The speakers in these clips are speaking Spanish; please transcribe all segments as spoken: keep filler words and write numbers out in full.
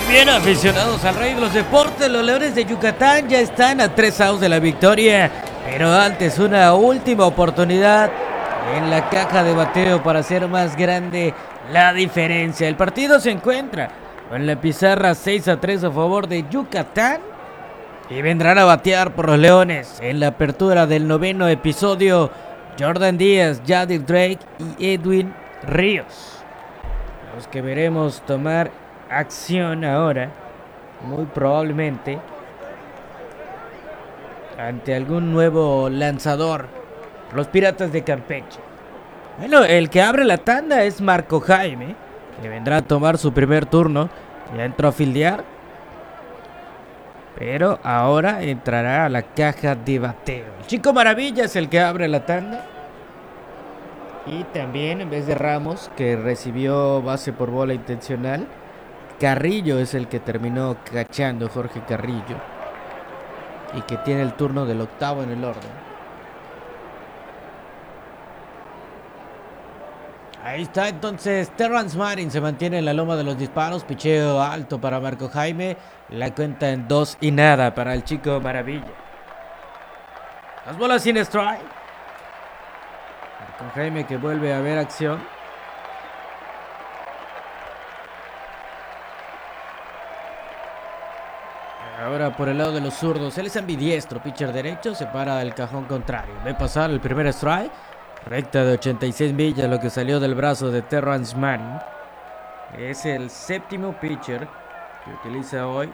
Bien, aficionados al rey de los deportes, los Leones de Yucatán ya están a tres outs de la victoria, pero antes una última oportunidad en la caja de bateo para hacer más grande la diferencia. El partido se encuentra con la pizarra seis a tres a favor de Yucatán y vendrán a batear por los Leones en la apertura del noveno episodio Jordan Díaz, Yadir Drake y Edwin Ríos, los que veremos tomar acción ahora, muy probablemente ante algún nuevo lanzador, los Piratas de Campeche. Bueno, el que abre la tanda es Marco Jaime, que vendrá a tomar su primer turno. Ya entró a fildear, pero ahora entrará a la caja de bateo. El Chico Maravilla es el que abre la tanda. Y también, en vez de Ramos, que recibió base por bola intencional, Carrillo es el que terminó cachando, Jorge Carrillo, y que tiene el turno del octavo en el orden. Ahí está entonces Terrence Marin, se mantiene en la loma de los disparos, picheo alto para Marco Jaime, la cuenta en dos y nada para el Chico Maravilla. Las bolas sin strike. Marco Jaime que vuelve a ver acción. Ahora por el lado de los zurdos, él es ambidiestro, pitcher derecho, se para el cajón contrario. Ve pasar el primer strike, recta de ochenta y seis millas, lo que salió del brazo de Terrence Manning. Es el séptimo pitcher que utiliza hoy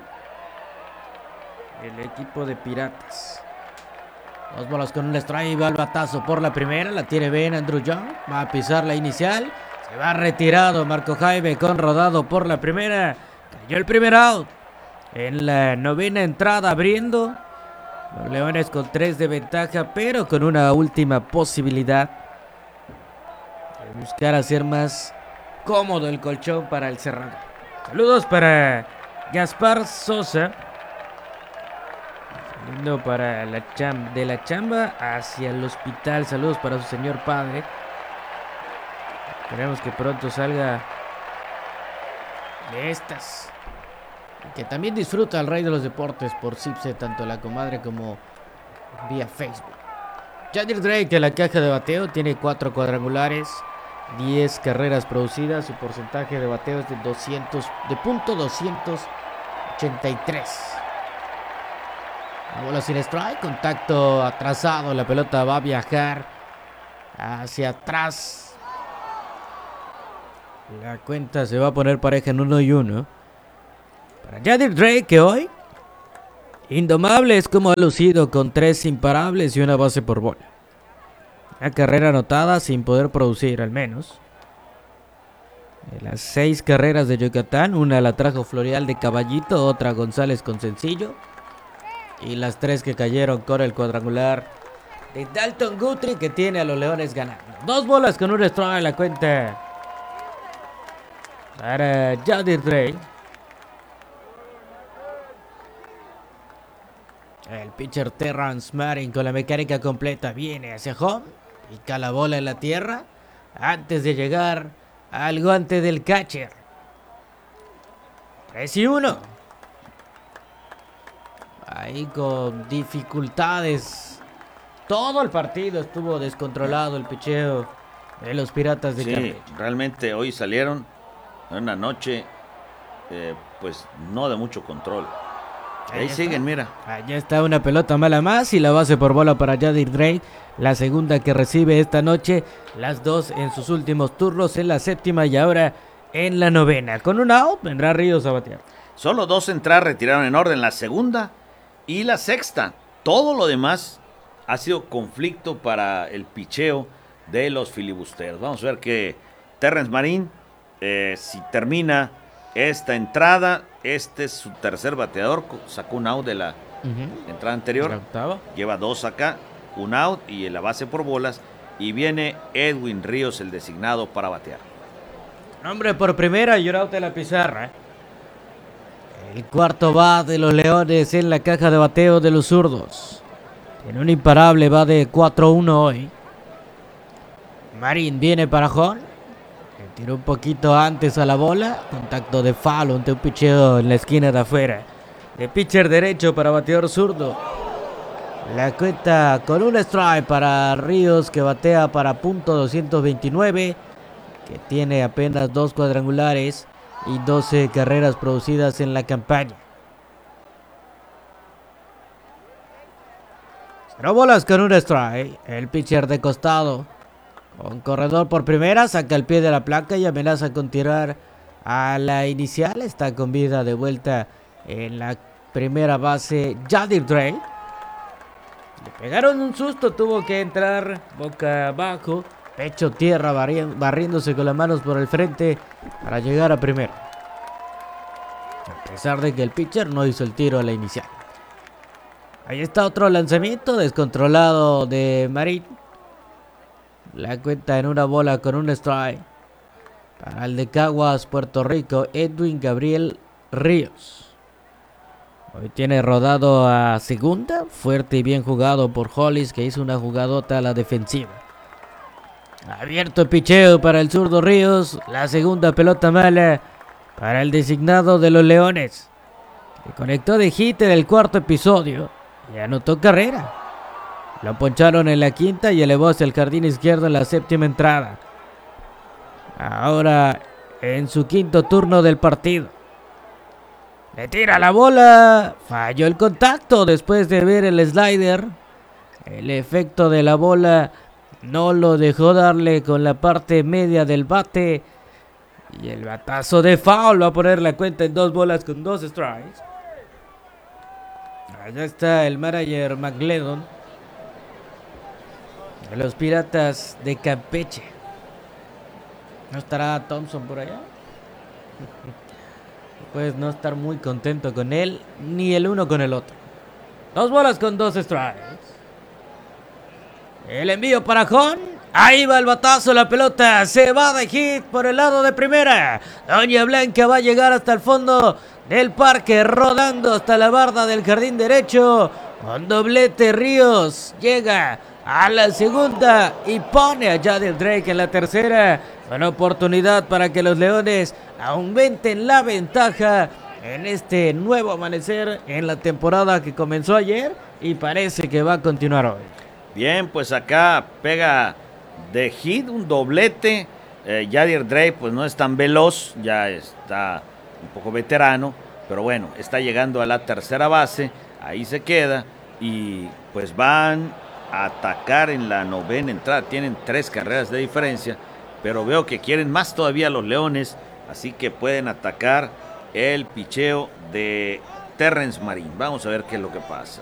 el equipo de Piratas. Dos bolas con un strike y va al batazo por la primera, la tiene bien Andrew Young, va a pisar la inicial, se va retirado Marco Jaime con rodado por la primera, cayó el primer out. En la novena entrada abriendo, los Leones con tres de ventaja, pero con una última posibilidad de buscar hacer más cómodo el colchón para el cerrador. Saludos para Gaspar Sosa, saliendo para la chamba, de la chamba hacia el hospital. Saludos para su señor padre. Esperemos que pronto salga de estas. Que también disfruta el rey de los deportes por Cipse, tanto la comadre como vía Facebook. Yadir Drake en la caja de bateo tiene cuatro cuadrangulares, diez carreras producidas. Su porcentaje de bateo es de doscientos, de punto doscientos ochenta y tres. La bola sin strike, contacto atrasado, la pelota va a viajar hacia atrás. La cuenta se va a poner pareja en uno y uno. Para Yadir Drake, que hoy indomable es como ha lucido con tres imparables y una base por bola. Una carrera anotada sin poder producir al menos. De las seis carreras de Yucatán, una la trajo Florial de Caballito, otra González con sencillo. Y las tres que cayeron con el cuadrangular de Dalton Guthrie, que tiene a los Leones ganando. Dos bolas con un strike en la cuenta para Yadir Drake. El pitcher Terrence Marin con la mecánica completa viene hacia home, pica la bola en la tierra antes de llegar al guante del catcher. tres y uno. Ahí con dificultades. Todo el partido estuvo descontrolado el picheo de los Piratas de Campeche. Sí, realmente hoy salieron en una noche eh, pues no de mucho control. Ahí siguen, mira. Allá está una pelota mala más y la base por bola para Yadir Drake. La segunda que recibe esta noche. Las dos en sus últimos turnos, en la séptima y ahora en la novena. Con un out vendrá Ríos a batear. Solo dos entradas retiraron en orden, la segunda y la sexta. Todo lo demás ha sido conflicto para el picheo de los filibusteros. Vamos a ver que Terrence Marin, eh, si termina esta entrada, este es su tercer bateador, sacó un out de la uh-huh. entrada anterior, la octava. Lleva dos acá, un out y en la base por bolas, y viene Edwin Ríos, el designado para batear. Hombre por primera y un out de la pizarra. El cuarto va de los Leones en la caja de bateo de los zurdos. En un imparable va de cuatro uno hoy. Marín viene para home. tiró un poquito antes a la bola. Contacto de foul ante un picheo en la esquina de afuera. De pitcher derecho para bateador zurdo. La cuenta con un strike para Ríos, que batea para punto doscientos veintinueve. Que tiene apenas dos cuadrangulares y doce carreras producidas en la campaña. Cero bolas con un strike. El pitcher de costado, con corredor por primera, saca el pie de la placa y amenaza con tirar a la inicial. Está con vida de vuelta en la primera base Yadir Drake. Le pegaron un susto, tuvo que entrar boca abajo, pecho tierra, barriéndose con las manos por el frente para llegar a primero. A pesar de que el pitcher no hizo el tiro a la inicial. Ahí está otro lanzamiento descontrolado de Marín. La cuenta en una bola con un strike para el de Caguas, Puerto Rico, Edwin Gabriel Ríos. Hoy tiene rodado a segunda, fuerte y bien jugado por Hollis, que hizo una jugadota a la defensiva. Abierto el picheo para el zurdo Ríos, la segunda pelota mala para el designado de los Leones, que conectó de hit en el cuarto episodio y anotó carrera. Lo poncharon en la quinta y elevó hacia el jardín izquierdo en la séptima entrada. Ahora en su quinto turno del partido. Le tira la bola, falló el contacto después de ver el slider. El efecto de la bola no lo dejó darle con la parte media del bate. Y el batazo de foul va a poner la cuenta en dos bolas con dos strikes. Allá está el manager McLeod de los Piratas de Campeche. ¿No estará Thompson por allá? Pues no estar muy contento con él, ni el uno con el otro. Dos bolas con dos strikes. El envío para Jon. Ahí va el batazo, la pelota se va de hit por el lado de primera. Doña Blanca va a llegar hasta el fondo del parque, rodando hasta la barda del jardín derecho. Con doblete Ríos llega a la segunda y pone a Yadir Drake en la tercera. Una oportunidad para que los Leones aumenten la ventaja en este nuevo amanecer en la temporada que comenzó ayer y parece que va a continuar hoy. Bien, pues acá pega de hit un doblete. eh, Yadir Drake pues no es tan veloz, ya está un poco veterano, pero bueno, está llegando a la tercera base, ahí se queda y pues van a atacar en la novena entrada. Tienen tres carreras de diferencia, pero veo que quieren más todavía los Leones, así que pueden atacar el picheo de Terrence Marín. Vamos a ver qué es lo que pasa.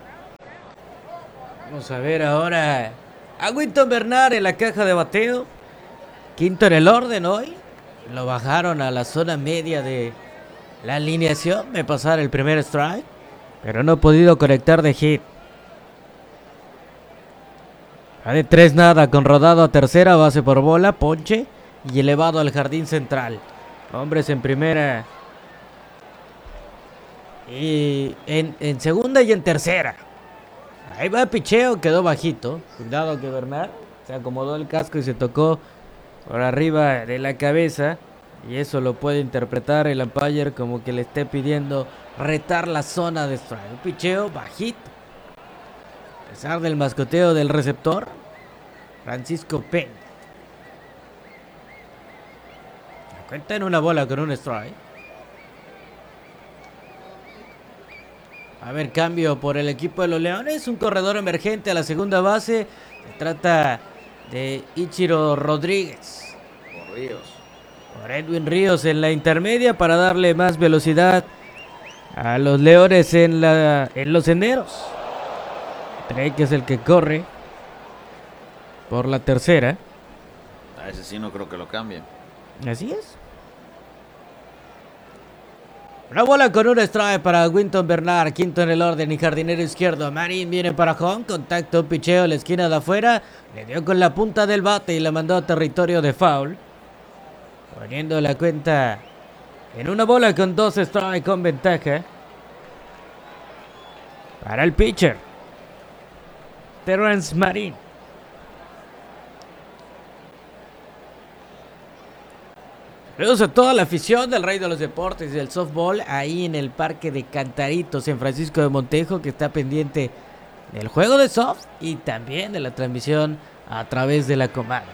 Vamos a ver ahora a Winton Bernard en la caja de bateo. Quinto en el orden hoy. Lo bajaron a la zona media de la alineación. Me pasar el primer strike, pero no ha podido conectar de hit. A de tres nada, con rodado a tercera, base por bola, ponche y elevado al jardín central. Hombres en primera y en, en segunda y en tercera. Ahí va el picheo, quedó bajito. Cuidado que Bernard se acomodó el casco y se tocó por arriba de la cabeza. Y eso lo puede interpretar el umpire como que le esté pidiendo retar la zona de strike. Un picheo bajito. A pesar del mascoteo del receptor, Francisco Peña. La cuenta en una bola con un strike. A ver, cambio por el equipo de los Leones. Un corredor emergente a la segunda base. Se trata de Ichiro Rodríguez. Por Ríos. Por Edwin Ríos en la intermedia para darle más velocidad a los Leones en, la, en los senderos. Drake es el que corre por la tercera. A ese sí no creo que lo cambien. Así es. Una bola con un strike para Winton Bernard, quinto en el orden y jardinero izquierdo. Marín viene para Jon, contacto, picheo a la esquina de afuera. Le dio con la punta del bate y la mandó a territorio de foul. Poniendo la cuenta en una bola con dos strikes con ventaja. Para el pitcher Terrence Marín. Saludos a toda la afición del Rey de los Deportes y del softball ahí en el Parque de Cantaritos en Francisco de Montejo, que está pendiente del juego de soft y también de la transmisión a través de la comanda.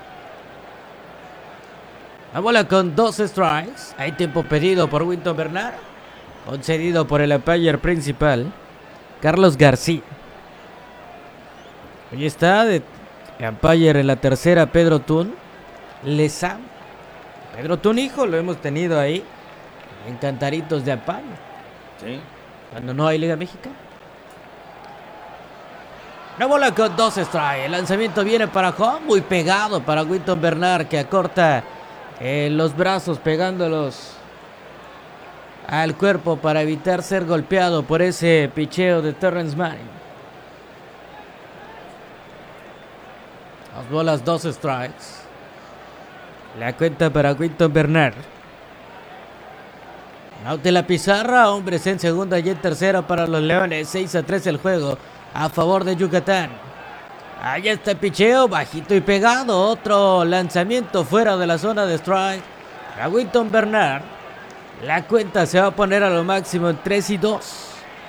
La bola con dos strikes. Hay tiempo pedido por Winton Bernard, concedido por el umpire principal, Carlos García. Hoy está de umpire en la tercera Pedro Tun Lezama. Pedro Tun hijo lo hemos tenido ahí en Cantaritos de umpire. Sí. Cuando no hay Liga Mexicana. Una bola con dos strikes. El lanzamiento viene para home, muy pegado para Winton Bernard, que acorta eh, los brazos pegándolos al cuerpo para evitar ser golpeado por ese picheo de Terrence Manning. Dos bolas, dos strikes. La cuenta para Winton Bernard. Out de la pizarra, hombres en segunda y en tercera para los Leones. seis a tres el juego a favor de Yucatán. Ahí está el picheo, bajito y pegado. Otro lanzamiento fuera de la zona de strike para Winton Bernard. La cuenta se va a poner a lo máximo en tres y dos.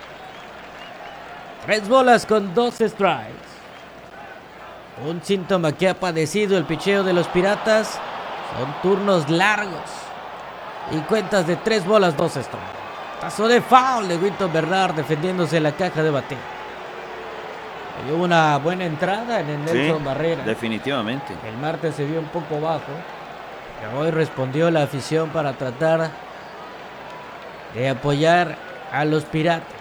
Tres bolas con dos strikes. Un síntoma que ha padecido el picheo de los Piratas son turnos largos y cuentas de tres bolas, dos strikes. Paso de foul de Winton Bernard defendiéndose en la caja de bateo. Y hubo una buena entrada en el Nelson Sí, Barrera. definitivamente. El martes se vio un poco bajo, pero hoy respondió la afición para tratar de apoyar a los Piratas.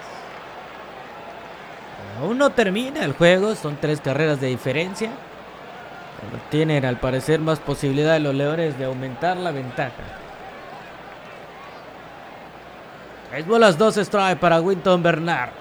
Aún no termina el juego, son tres carreras de diferencia. Pero tienen al parecer más posibilidad los Leones de aumentar la ventaja. Tres bolas, dos strikes para Winton Bernard.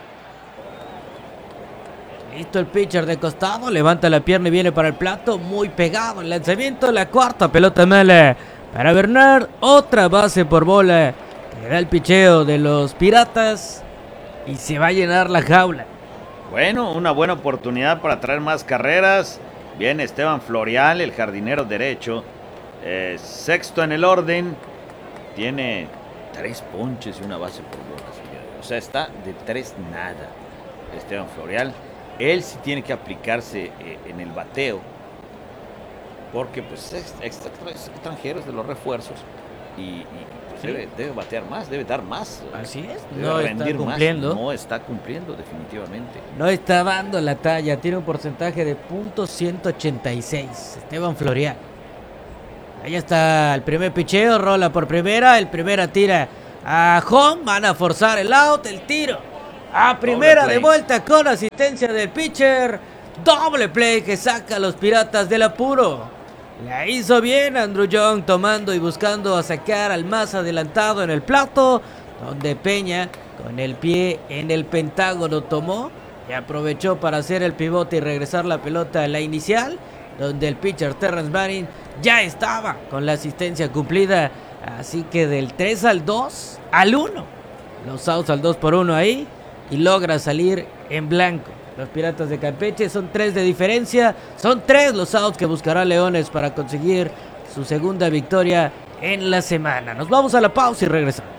Listo el pitcher de costado, levanta la pierna y viene para el plato, muy pegado el lanzamiento, la cuarta pelota mala para Bernard, otra base por bola que da el picheo de los Piratas y se va a llenar la jaula. Bueno, una buena oportunidad para traer más carreras. Viene Esteban Florial, el jardinero derecho, eh, sexto en el orden, tiene tres ponches y una base por bola, o sea, está de tres nada Esteban Florial. Él sí tiene que aplicarse eh, en el bateo, porque pues es extra, extranjeros de los refuerzos y, y pues, ¿Sí? debe, debe batear más, debe dar más. Así es, debe no está rendir cumpliendo. más, no está cumpliendo definitivamente. No está dando la talla, tiene un porcentaje de punto ciento ochenta y seis, Esteban Florial. Ahí está el primer picheo, rola por primera, el primera tira a home, van a forzar el out, el tiro a primera de vuelta con asistencia del pitcher. Doble play que saca a los Piratas del apuro. La hizo bien Andrew Young, tomando y buscando a sacar al más adelantado en el plato, donde Peña con el pie en el pentágono tomó y aprovechó para hacer el pivote y regresar la pelota a la inicial, donde el pitcher Terrence Manning ya estaba con la asistencia cumplida. Así que del tres al dos al uno, los outs al dos por uno ahí, y logra salir en blanco. Los Piratas de Campeche son tres de diferencia. Son tres los outs que buscará Leones para conseguir su segunda victoria en la semana. Nos vamos a la pausa y regresamos.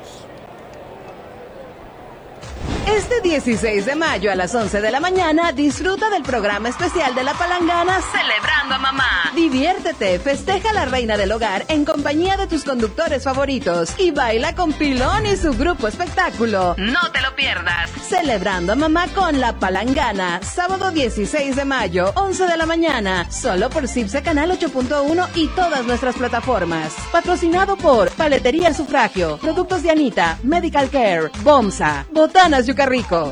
Este dieciséis de mayo a las once de la mañana disfruta del programa especial de La Palangana Celebrando a Mamá. Diviértete, festeja a la reina del hogar en compañía de tus conductores favoritos y baila con Pilón y su grupo espectáculo. No te lo pierdas. Celebrando a Mamá con La Palangana, sábado dieciséis de mayo, once de la mañana, solo por Cipsa Canal ocho punto uno y todas nuestras plataformas. Patrocinado por Paletería Sufragio, Productos de Anita, Medical Care, Bomsa, Botanas Yucarrico.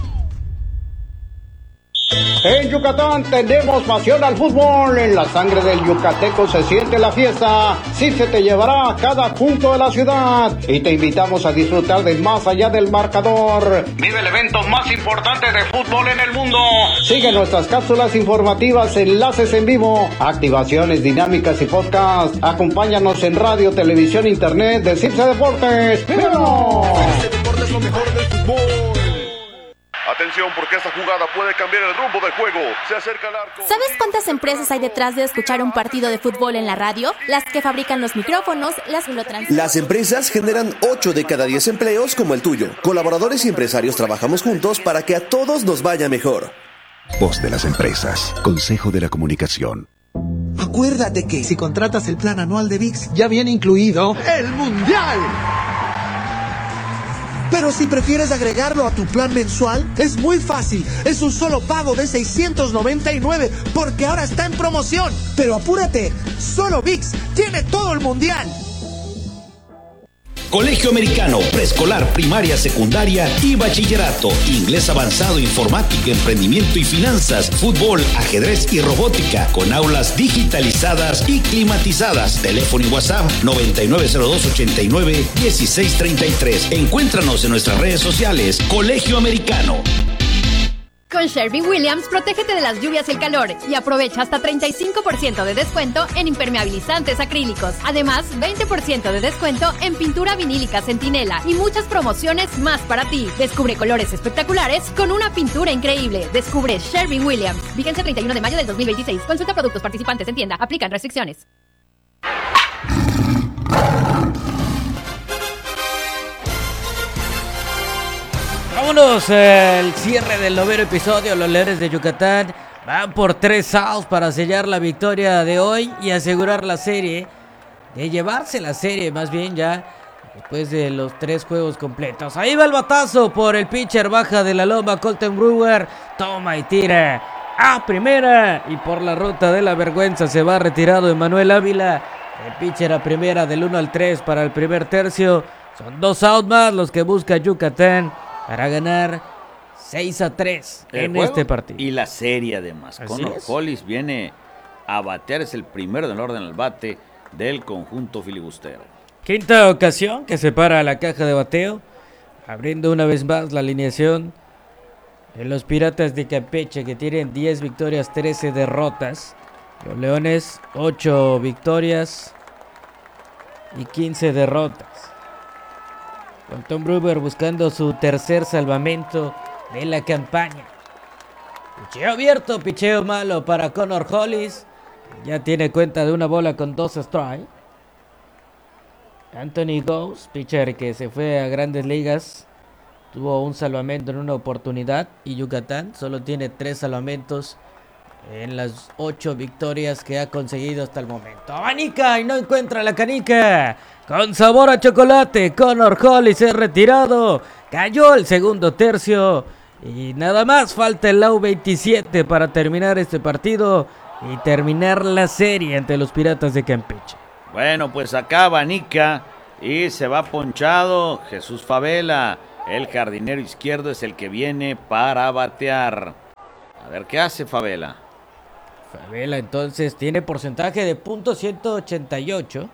En Yucatán tenemos pasión al fútbol, en la sangre del yucateco se siente la fiesta, sí se te llevará a cada punto de la ciudad y te invitamos a disfrutar de más allá del marcador. Vive el evento más importante de fútbol en el mundo. Sigue nuestras cápsulas informativas, enlaces en vivo, activaciones dinámicas y podcast. Acompáñanos en radio, televisión, internet de Cipse Deportes. ¡Vívanos! Este deporte es lo mejor del fútbol. Atención, porque esta jugada puede cambiar el rumbo del juego. Se acerca al arco. ¿Sabes cuántas empresas hay detrás de escuchar un partido de fútbol en la radio? Las que fabrican los micrófonos, las que lo transmiten. Las empresas generan ocho de cada diez empleos como el tuyo. Colaboradores y empresarios trabajamos juntos para que a todos nos vaya mejor. Voz de las empresas. Consejo de la Comunicación. Acuérdate que si contratas el plan anual de V I X, ya viene incluido el Mundial. Pero si prefieres agregarlo a tu plan mensual, es muy fácil. Es un solo pago de seiscientos noventa y nueve, porque ahora está en promoción. Pero apúrate, solo V I X tiene todo el Mundial. Colegio Americano, preescolar, primaria, secundaria y bachillerato. Inglés avanzado, informática, emprendimiento y finanzas, fútbol, ajedrez y robótica, con aulas digitalizadas y climatizadas. Teléfono y WhatsApp noventa y nueve cero dos ochenta y nueve dieciséis treinta y tres. Encuéntranos en nuestras redes sociales. Colegio Americano. Con Sherwin-Williams, protégete de las lluvias y el calor y aprovecha hasta treinta y cinco por ciento de descuento en impermeabilizantes acrílicos. Además, veinte por ciento de descuento en pintura vinílica Centinela y muchas promociones más para ti. Descubre colores espectaculares con una pintura increíble. Descubre Sherwin-Williams. Vigencia treinta y uno de mayo del dos mil veintiséis. Consulta productos participantes en tienda. Aplican restricciones. Vámonos, eh, el cierre del noveno episodio. Los Leones de Yucatán van por tres outs para sellar la victoria de hoy y asegurar la serie, de llevarse la serie más bien ya después de los tres juegos completos. Ahí va el batazo por el pitcher, baja de la loma Colton Brewer, toma y tira a primera y por la ruta de la vergüenza se va retirado Emanuel Ávila. El pitcher a primera del uno al tres para el primer tercio. Son dos outs más los que busca Yucatán para ganar seis a tres en este partido. Y la serie además. Así Connor es. Hollis viene a batear, es el primero del orden al bate del conjunto filibustero. Quinta ocasión que se para la caja de bateo, abriendo una vez más la alineación de los Piratas de Campeche, que tienen diez victorias, trece derrotas. Los Leones, ocho victorias y quince derrotas. Colton Brewer buscando su tercer salvamento de la campaña. Picheo abierto, picheo malo para Connor Hollis. Ya tiene cuenta de una bola con dos strikes. Anthony Gose, pitcher que se fue a Grandes Ligas, tuvo un salvamento en una oportunidad y Yucatán solo tiene tres salvamentos en las ocho victorias que ha conseguido hasta el momento. Abanica y no encuentra la canica. Con sabor a chocolate, Connor Hollis es retirado. Cayó el segundo tercio y nada más falta el out veintisiete para terminar este partido y terminar la serie ante los Piratas de Campeche. Bueno, pues acá abanica y se va ponchado Jesús Favela. El jardinero izquierdo es el que viene para batear. A ver qué hace Favela. Favela entonces tiene porcentaje de punto ciento ochenta y ocho.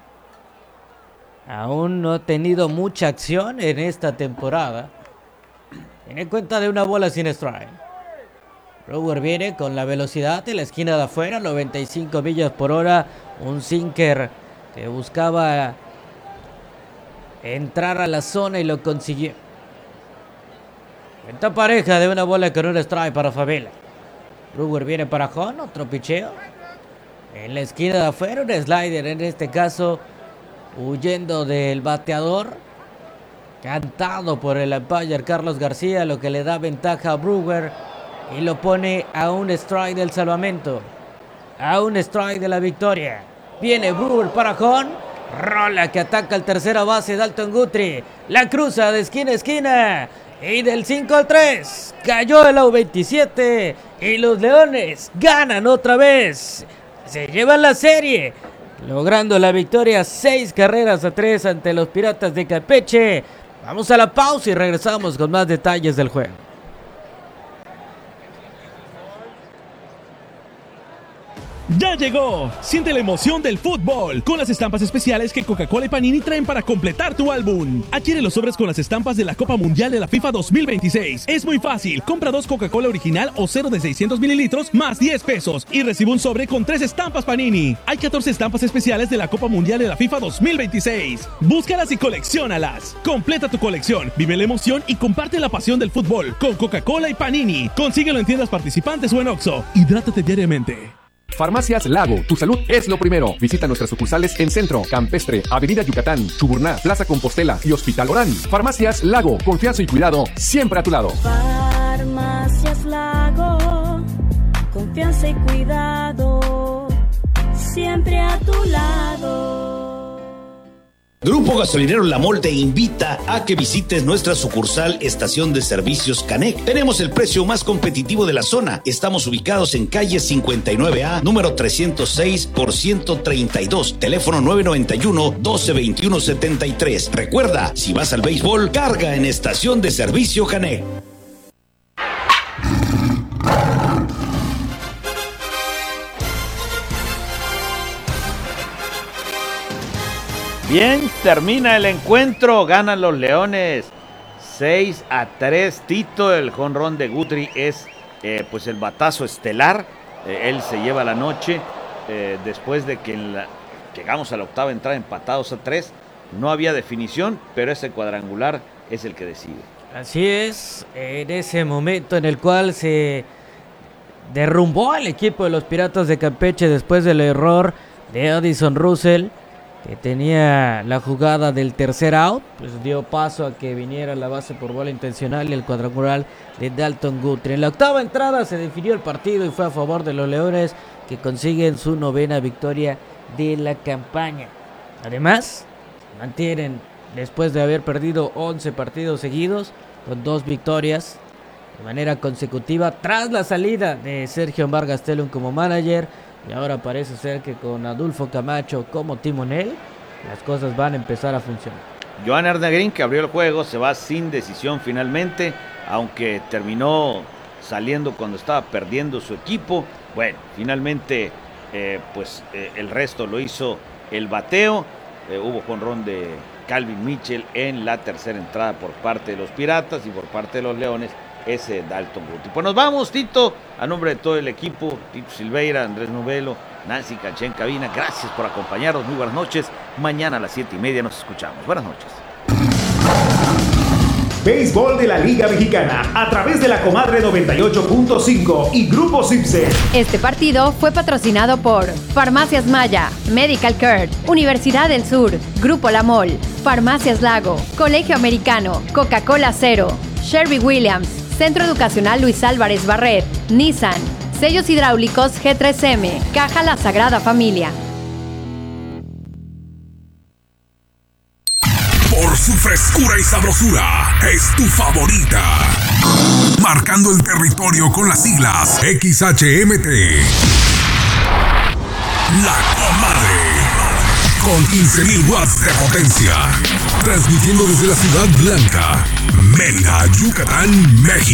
Aún no ha tenido mucha acción en esta temporada. Tiene cuenta de una bola sin strike. Brewer viene con la velocidad de la esquina de afuera, noventa y cinco millas por hora. Un sinker que buscaba entrar a la zona y lo consiguió. Cuenta pareja de una bola con un strike para Favela. Brewer viene para Jon, otro picheo. En la esquina de afuera, un slider en este caso, huyendo del bateador. Cantado por el umpire Carlos García, lo que le da ventaja a Brewer y lo pone a un strike del salvamento. A un strike de la victoria. Viene Brewer para Jon. Rola que ataca al tercera base Dalton Guthrie. La cruza de esquina a esquina. Y del cinco al tres cayó el out veintisiete y los Leones ganan otra vez. Se llevan la serie, logrando la victoria seis carreras a tres ante los Piratas de Campeche. Vamos a la pausa y regresamos con más detalles del juego. ¡Ya llegó! Siente la emoción del fútbol con las estampas especiales que Coca-Cola y Panini traen para completar tu álbum. Adquiere los sobres con las estampas de la Copa Mundial de la FIFA dos mil veintiséis. Es muy fácil. Compra dos Coca-Cola original o cero de seiscientos mililitros más diez pesos y recibe un sobre con tres estampas Panini. Hay catorce estampas especiales de la Copa Mundial de la FIFA dos mil veintiséis. Búscalas y colecciónalas. Completa tu colección, vive la emoción y comparte la pasión del fútbol con Coca-Cola y Panini. Consíguelo en tiendas participantes o en Oxxo. Hidrátate diariamente. Farmacias Lago, tu salud es lo primero. Visita nuestras sucursales en Centro, Campestre, Avenida Yucatán, Chuburná, Plaza Compostela y Hospital Orán. Farmacias Lago, confianza y cuidado siempre a tu lado. Farmacias Lago, confianza y cuidado siempre a tu lado. Grupo Gasolinero La Mol te invita a que visites nuestra sucursal Estación de Servicios Canec. Tenemos el precio más competitivo de la zona. Estamos ubicados en calle cincuenta y nueve A, número trescientos seis por ciento treinta y dos, teléfono nueve noventa y uno, doce veintiuno setenta y tres. Recuerda, si vas al béisbol, carga en Estación de Servicio Canec. Bien, termina el encuentro, ganan los Leones seis a tres. Tito, el jonrón de Guthrie es eh, pues el batazo estelar. Eh, él se lleva la noche eh, después de que en la, llegamos a la octava entrada empatados a tres. No había definición, pero ese cuadrangular es el que decide. Así es, en ese momento en el cual se derrumbó el equipo de los Piratas de Campeche después del error de Addison Russell, que tenía la jugada del tercer out, pues dio paso a que viniera la base por bola intencional y el cuadrangular de Dalton Guthrie. En la octava entrada se definió el partido y fue a favor de los Leones, que consiguen su novena victoria de la campaña. Además, mantienen, después de haber perdido once partidos seguidos, con dos victorias de manera consecutiva, tras la salida de Sergio Vargas Telum como manager. Y ahora parece ser que con Adolfo Camacho como timonel, las cosas van a empezar a funcionar. Johan Ernegrín, que abrió el juego, se va sin decisión finalmente, aunque terminó saliendo cuando estaba perdiendo su equipo. Bueno, finalmente eh, pues eh, el resto lo hizo el bateo. Eh, hubo jonrón de Calvin Mitchell en la tercera entrada por parte de los Piratas, y por parte de los Leones ese Dalton Guthrie. Pues nos vamos, Tito, a nombre de todo el equipo, Tito Silveira, Andrés Novelo, Nancy Caché en cabina, gracias por acompañarnos, muy buenas noches. Mañana a las siete y media nos escuchamos. Buenas noches. Béisbol de la Liga Mexicana a través de la Comadre noventa y ocho punto cinco y Grupo Simpson. Este partido fue patrocinado por Farmacias Maya, Medical Care, Universidad del Sur, Grupo La Mol, Farmacias Lago, Colegio Americano, Coca-Cola Cero, Sherwin Williams, Centro Educacional Luis Álvarez Barret, Nissan, Sellos Hidráulicos G tres M, Caja La Sagrada Familia. Por su frescura y sabrosura, es tu favorita. Marcando el territorio con las siglas X H M T. La Comadre. Con quince mil watts de potencia. Transmitiendo desde la Ciudad Blanca, Mérida, Yucatán, México.